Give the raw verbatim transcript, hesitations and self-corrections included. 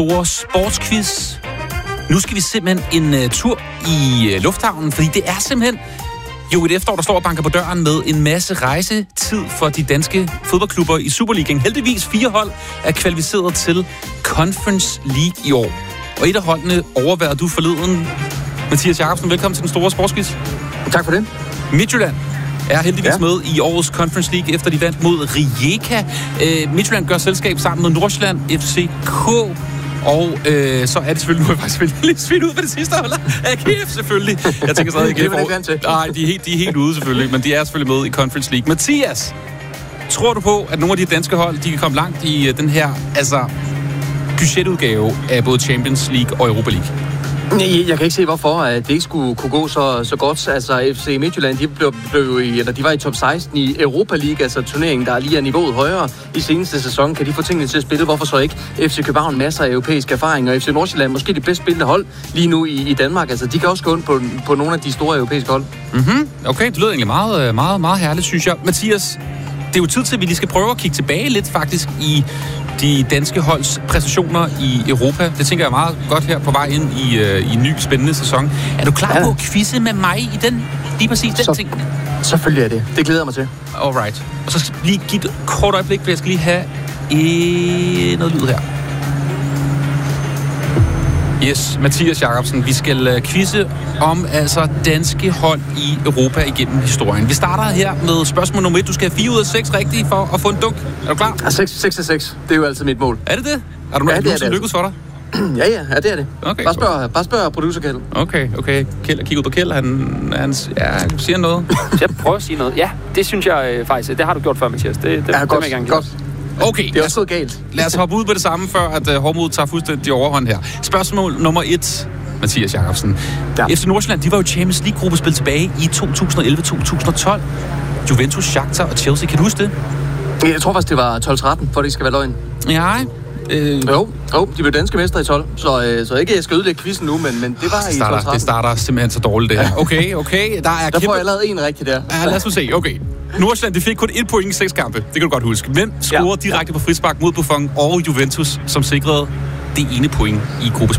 Store sportsquiz. Nu skal vi simpelthen en uh, tur i uh, lufthavnen, fordi det er simpelthen jo et efterår, der står og banker på døren med en masse rejsetid for de danske fodboldklubber i Superligaen. Heldigvis fire hold er kvalificeret til Conference League i år. Og et af holdene overværede du forleden. Mathias Jacobsen, velkommen til den store sportsquiz. Tak for det. Midtjylland er heldigvis ja. med i årets Conference League, efter de vandt mod Rijeka. Øh, Midtjylland gør selskab sammen med Nordsjælland, F C K, og øh, så er det selvfølgelig, nu er jeg faktisk lidt svidt ud på det sidste hold. A G F selvfølgelig. Jeg tænker stadig ikke. Det er ikke vant til. Nej, de er, helt, de er helt ude selvfølgelig, men de er selvfølgelig med i Conference League. Mathias, tror du på, at nogle af de danske hold, de kan komme langt i uh, den her altså budgetudgave af både Champions League og Europa League? Jeg, jeg kan ikke se, hvorfor at det ikke skulle kunne gå så, så godt. Altså, F C Midtjylland, de, blev, blev jo i, eller de var i top seksten i Europa League, altså turneringen, der lige er niveauet højere i seneste sæson. Kan de få tingene til at spille? Hvorfor så ikke? F C København, masser af europæisk erfaring, og F C Nordsjælland, måske det bedst spillende hold lige nu i, i Danmark. Altså, de kan også gå ind på, på nogle af de store europæiske hold. Mhm. Okay, det lyder egentlig meget, meget, meget herligt, synes jeg. Mathias, det er jo tid til, at vi lige skal prøve at kigge tilbage lidt faktisk i de danske holds præstationer i Europa. Det tænker jeg meget godt her på vej ind i, uh, i en ny spændende sæson. Er du klar ja. på at quizze med mig i den, lige præcis den så, ting? Selvfølgelig er det. Det glæder jeg mig til. Alright. Og så lige give et kort øjeblik, for jeg skal lige have e- noget lyd her. Yes, Mathias Jacobsen, vi skal uh, quizze om altså danske hold i Europa igennem historien. Vi starter her med spørgsmål nummer et. Du skal have fire ud af seks rigtige for at få en dunk. Er du klar? Ja, seks af seks. Det er jo altid mit mål. Er det det? Er du ja, det nogensinde lykkes for dig? Ja, ja, ja, det er det. Okay, bare, spørg, bare spørg producer Kjeld. Okay, okay. Kjeld, kig ud på Kjeld. Han, han ja, siger noget. Jeg prøver at sige noget. Ja, det synes jeg øh, faktisk. Det har du gjort før, Mathias. Det, det, ja, det godt, vil jeg gerne godt. Okay. Det er også galt. Lad os hoppe ud på det samme, før at uh, Hormod tager fuldstændig overhånd her. Spørgsmål nummer et. Mathias Jacobsen. Ja. F C Nordsjælland, de var jo Champions League-gruppespil tilbage i to tusind og elleve til to tusind og tolv. Juventus, Shakhtar og Chelsea. Kan du huske det? Jeg tror faktisk, det var tolv tretten, for det ikke skal være løgn. Ja. Øh... Jo, jo, de blev danske mestre i tolv, så, øh, så ikke jeg skal ødelægge quizzen nu, men, men det var det i starter, tolv tretten. Det starter simpelthen så dårligt, det her. Okay, okay. Der, er der kæmpe... får jeg lavet en rigtig der. Ja, lad os nu se. Okay. Nordsjælland, de fik kun et point i seks kampe. Det kan du godt huske. Men scorede ja. direkte på frispark mod Buffon og Juventus, som sikrede det ene point i gruppespil.